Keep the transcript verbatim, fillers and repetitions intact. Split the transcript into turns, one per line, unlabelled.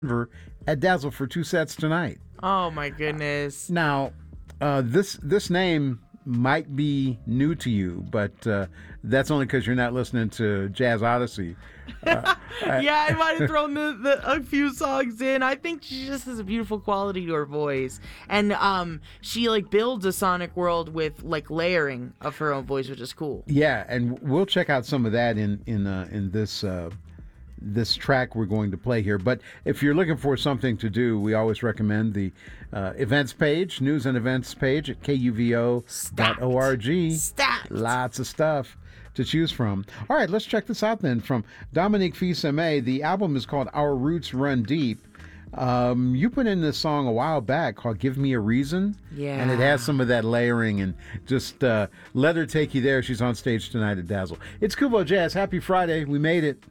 at Dazzle for two sets tonight.
Oh my goodness.
Now, uh, this this name might be new to you, but uh, that's only because you're not listening to Jazz Odyssey. Uh,
yeah, I might have thrown the, the, a few songs in. I think she just has a beautiful quality to her voice, and um, she like builds a sonic world with like layering of her own voice, which is cool.
Yeah, and we'll check out some of that in in uh, in this. Uh, this track we're going to play here. But if you're looking for something to do, we always recommend the uh, events page, news and events page at K U V O dot org.
Stacked.
Lots of stuff to choose from. All right, let's check this out then from Dominique Fils-Aimé. The album is called Our Roots Run Deep. Um, you put in this song a while back called Give Me a Reason.
Yeah.
And it has some of that layering, and just uh, let her take you there. She's on stage tonight at Dazzle. It's Kubo Jazz. Happy Friday. We made it.